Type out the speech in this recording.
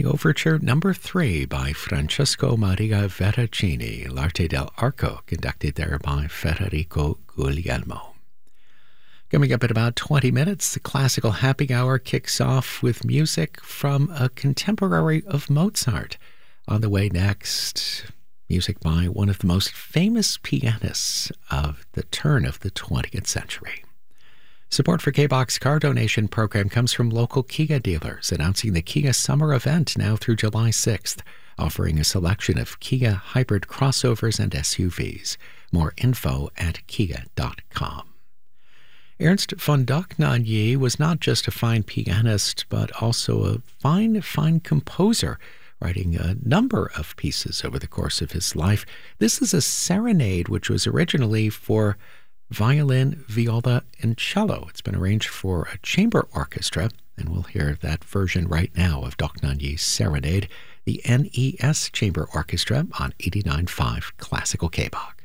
The Overture Number 3 by Francesco Maria Veracini, L'Arte dell'Arco, conducted there by Federico Guglielmo. Coming up in about 20 minutes, the Classical Happy Hour kicks off with music from a contemporary of Mozart. On the way next, music by one of the most famous pianists of the turn of the 20th century. Support for K-Box car donation program comes from local Kia dealers, announcing the Kia Summer Event now through July 6th, offering a selection of Kia hybrid crossovers and SUVs. More info at kia.com. Ernst von Dohnanyi was not just a fine pianist, but also a fine composer, writing a number of pieces over the course of his life. This is a serenade which was originally for violin, viola, and cello. It's been arranged for a chamber orchestra, and we'll hear that version right now of Dohnanyi's Serenade, the NES Chamber Orchestra on 89.5 Classical K-Bach.